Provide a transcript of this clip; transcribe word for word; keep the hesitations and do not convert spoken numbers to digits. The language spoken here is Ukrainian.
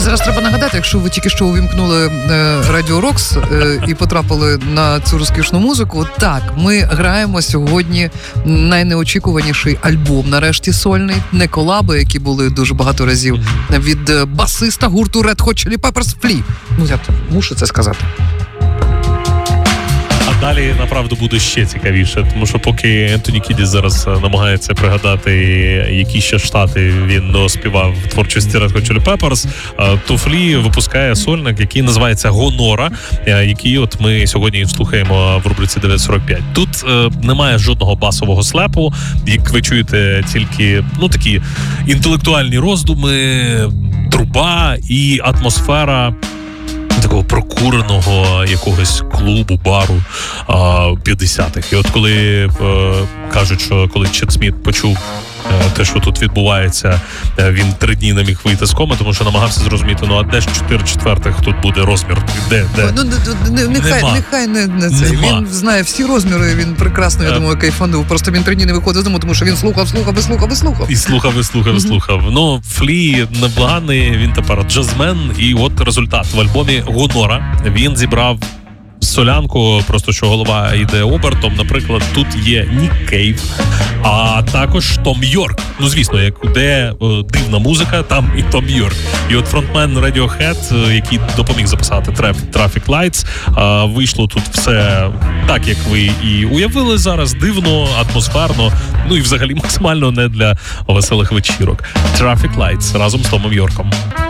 Зараз треба нагадати, якщо ви тільки що увімкнули е, Радіо Рокс е, і потрапили на цю розкішну музику, так, ми граємо сьогодні найнеочікуваніший альбом, нарешті сольний, не колаби, які були дуже багато разів, від басиста гурту Red Hot Chili Peppers Flea. Ну, я мушу це сказати. Далі, направду, буде ще цікавіше, тому що поки Ентоні Кідіс зараз намагається пригадати, які ще штати він доспівав в творчості Red Hot Chili Peppers, то Флі випускає сольник, який називається «Гонора», який от ми сьогодні слухаємо в рубриці дев'ять сорок п'ять. Тут е, немає жодного басового слепу, як ви чуєте, тільки, ну, такі інтелектуальні роздуми, труба і атмосфера такого прокуреного якогось клубу, бару а, п'ятдесятих. І от коли е, кажуть, що коли Чет Сміт почув е, те, що тут відбувається, е, він три дні не міг вийти з коми, тому що намагався зрозуміти, ну а де ж чотири четвертих тут буде розмір? Де? де? Ну, не, нехай, нехай не, не це. Нема. Він знає всі розміри, він прекрасно, я думаю, кайфанув. Просто він три дні не виходив з дому, тому що він слухав, слухав, і слухав, і слухав. І слухав, і слухав, і слухав. Mm-hmm. Ну, Флі неблаганий, він тепер джазмен, і от результат. В альбомі «Гонора» він зібрав солянку, просто що голова йде обертом. Наприклад, тут є Нік Кейв, а також Том Йорк. Ну, звісно, як де е, дивна музика, там і Том Йорк. І от фронтмен Radiohead, який допоміг записати Traffic Lights, е, вийшло тут все так, як ви і уявили зараз, дивно, атмосферно, ну і взагалі максимально не для веселих вечірок. Traffic Lights разом з Томом Йорком.